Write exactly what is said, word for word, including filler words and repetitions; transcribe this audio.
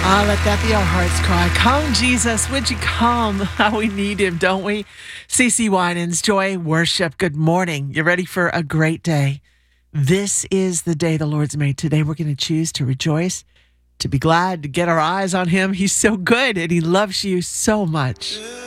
Ah, let that be our heart's cry. Come, Jesus, would you come? How we need him, don't we? C C Winans, Joy Worship, good morning. You ready for a great day? This is the day the Lord's made. Today we're going to choose to rejoice, to be glad, to get our eyes on him. He's so good and he loves you so much.